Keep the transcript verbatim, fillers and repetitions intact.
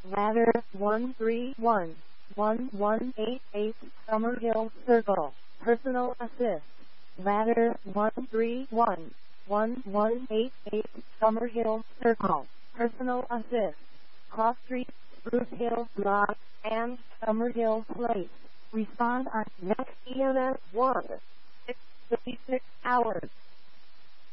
Ladder one three one, one one eight eight, Summerhill Circle, personal assist. Ladder one three one, one one eight eight, Summerhill Circle, personal assist. Cross Street, Spruce Hill Drive, and Summerhill Place. Respond on next E M S one, six fifty-six hours.